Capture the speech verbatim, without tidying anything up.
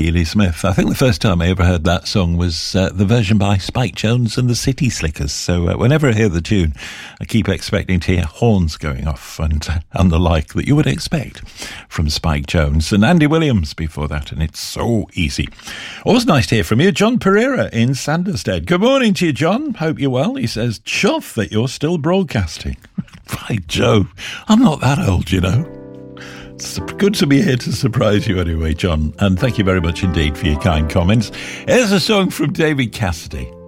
Keely Smith. I think the first time I ever heard that song was uh, the version by Spike Jones and the City Slickers. So uh, whenever I hear the tune, I keep expecting to hear horns going off and, uh, and the like that you would expect from Spike Jones. And Andy Williams before that, and It's So Easy. Always nice to hear from you. John Pereira in Sanderstead. Good morning to you, John. Hope you're well. He says, chuff that you're still broadcasting. By Jove, I'm not that old, you know. It's good to be here to surprise you anyway, John. And thank you very much indeed for your kind comments. Here's a song from David Cassidy.